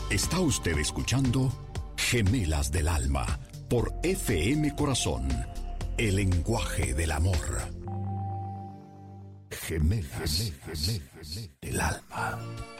Está usted escuchando Gemelas del Alma por FM Corazón, el lenguaje del amor. Gemelas del Alma.